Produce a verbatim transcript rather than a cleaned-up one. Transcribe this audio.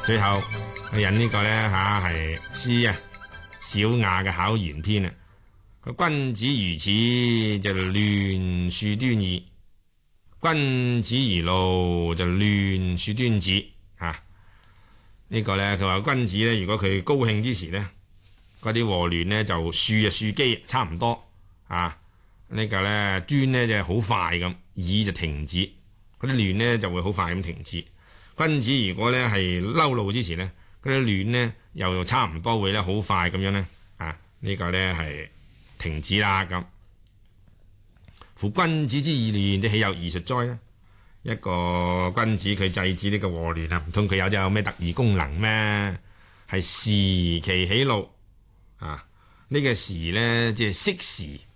最後佢引呢個咧吓係詩啊，小雅嘅考原篇啊。佢君子如此就亂樹端矣，君子如路就亂樹端子啊。呢個咧佢話君子咧，如果佢高興之時咧，嗰啲禍亂咧就樹啊樹基差唔多啊。呢個咧端咧就係好快咁，以就停止，嗰啲亂咧就會好快咁停止。君子如果咧係嬲怒之時咧，嗰啲亂咧又差唔多會咧好快咁樣咧啊。呢個咧係停止啦咁。夫君子之以亂，即豈有異術哉咧？一個君子佢制止呢個禍亂啊，唔通佢有隻有咩特異功能咩？係時其喜怒啊！呢、這個時咧即係適時